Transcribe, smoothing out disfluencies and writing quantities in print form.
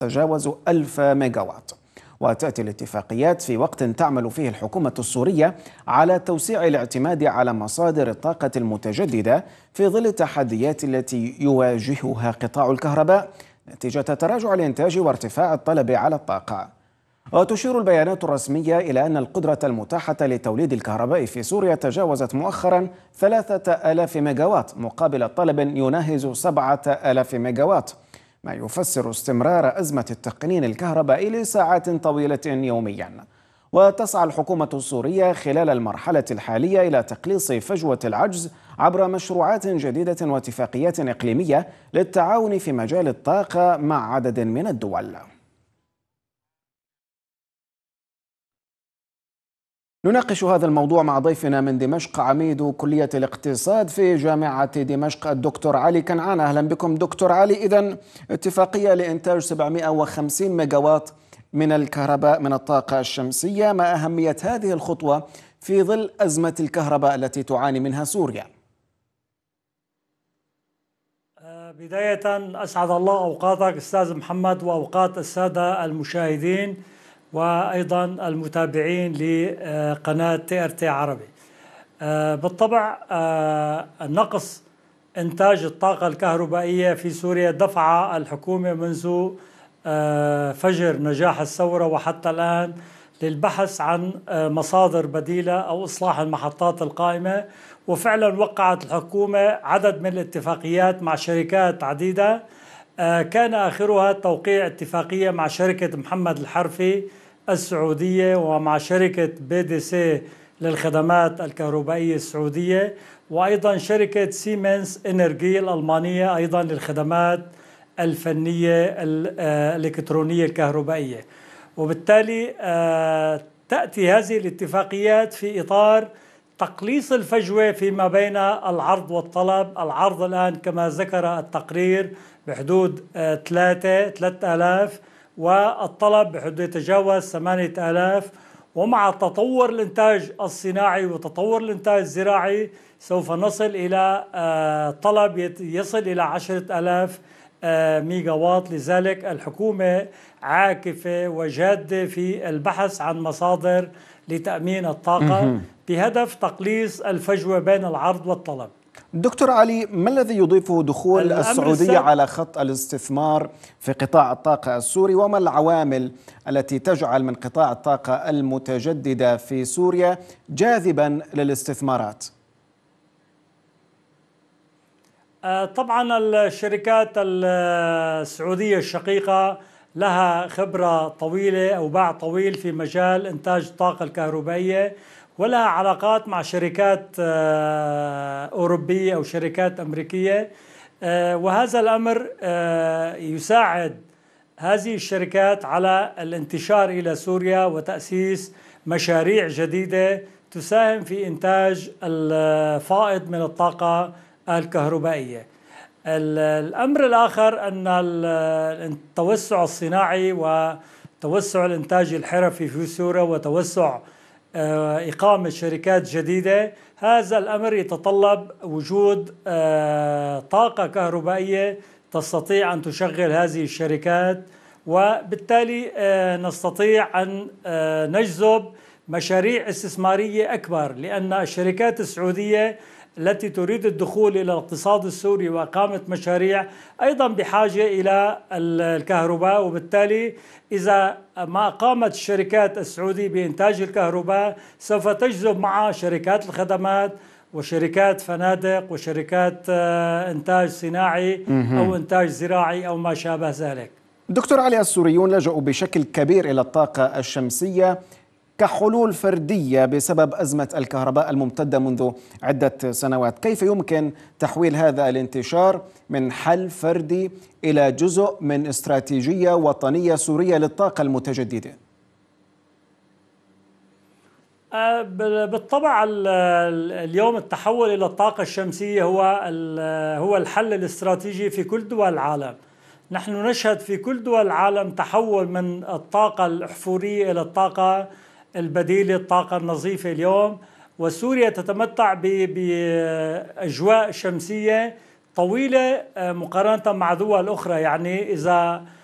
تجاوز 1000 ميجاوات. وتأتي الاتفاقيات في وقت تعمل فيه الحكومة السورية على توسيع الاعتماد على مصادر الطاقة المتجددة في ظل التحديات التي يواجهها قطاع الكهرباء نتيجة تراجع الإنتاج وارتفاع الطلب على الطاقة. وتشير البيانات الرسمية إلى أن القدرة المتاحة لتوليد الكهرباء في سوريا تجاوزت مؤخرا 3000 ميجاوات مقابل طلب يناهز 7000 ميجاوات، ما يفسر استمرار أزمة التقنين الكهربائي لساعات طويلة يوميا. وتسعى الحكومة السورية خلال المرحلة الحالية إلى تقليص فجوة العجز عبر مشروعات جديدة واتفاقيات إقليمية للتعاون في مجال الطاقة مع عدد من الدول. نناقش هذا الموضوع مع ضيفنا من دمشق عميد كلية الاقتصاد في جامعة دمشق الدكتور علي كنعان. أهلا بكم دكتور علي. إذن اتفاقية لإنتاج 750 ميجاوات من الكهرباء من الطاقة الشمسية، ما أهمية هذه الخطوة في ظل أزمة الكهرباء التي تعاني منها سوريا؟ بداية أسعد الله أوقاتك أستاذ محمد وأوقات السادة المشاهدين وأيضا المتابعين لقناة TRT عربي. بالطبع نقص إنتاج الطاقة الكهربائية في سوريا دفع الحكومة منذ فجر نجاح الثورة وحتى الآن للبحث عن مصادر بديلة أو إصلاح المحطات القائمة، وفعلا وقعت الحكومة عدد من الاتفاقيات مع شركات عديدة، كان آخرها توقيع اتفاقية مع شركة محمد الحرفي السعودية ومع شركة BDC للخدمات الكهربائية السعودية، وأيضا شركة سيمنز إنرجي الألمانية أيضا للخدمات الفنية الإلكترونية الكهربائية. وبالتالي تأتي هذه الاتفاقيات في إطار تقليص الفجوة فيما بين العرض والطلب. العرض الآن كما ذكر التقرير بحدود 3000 والطلب بحدود يتجاوز 8000، ومع تطور الإنتاج الصناعي وتطور الإنتاج الزراعي سوف نصل إلى طلب يصل إلى 10000 ميجاوات. لذلك الحكومة عاكفة وجادة في البحث عن مصادر لتأمين الطاقة بهدف تقليص الفجوة بين العرض والطلب. دكتور علي، ما الذي يضيفه دخول السعودية على خط الاستثمار في قطاع الطاقة السوري، وما العوامل التي تجعل من قطاع الطاقة المتجددة في سوريا جاذبا للاستثمارات؟ طبعا الشركات السعودية الشقيقة لها خبرة طويلة أو باع طويل في مجال إنتاج الطاقة الكهربائية، ولها علاقات مع شركات أوروبية أو شركات أمريكية، وهذا الأمر يساعد هذه الشركات على الانتشار إلى سوريا وتأسيس مشاريع جديدة تساهم في إنتاج الفائض من الطاقة الكهربائية. الأمر الآخر أن التوسع الصناعي وتوسع الإنتاج الحرفي في سوريا وتوسع إقامة شركات جديدة، هذا الأمر يتطلب وجود طاقة كهربائية تستطيع أن تشغل هذه الشركات، وبالتالي نستطيع أن نجذب مشاريع استثمارية أكبر، لأن الشركات السعودية التي تريد الدخول إلى الاقتصاد السوري وإقامة مشاريع أيضا بحاجة إلى الكهرباء، وبالتالي إذا ما قامت الشركات السعودية بإنتاج الكهرباء سوف تجذب معها شركات الخدمات وشركات فنادق وشركات إنتاج صناعي أو إنتاج زراعي أو ما شابه ذلك. دكتور علي، السوريون لجأوا بشكل كبير إلى الطاقة الشمسية كحلول فردية بسبب أزمة الكهرباء الممتدة منذ عدة سنوات. كيف يمكن تحويل هذا الانتشار من حل فردي إلى جزء من استراتيجية وطنية سورية للطاقة المتجددة؟ بالطبع اليوم التحول إلى الطاقة الشمسية هو الحل الاستراتيجي في كل دول العالم. نحن نشهد في كل دول العالم تحول من الطاقة الأحفورية إلى الطاقة البديلة، الطاقة النظيفة اليوم، وسوريا تتمتع بأجواء شمسية طويلة مقارنة مع دول أخرى. يعني إذا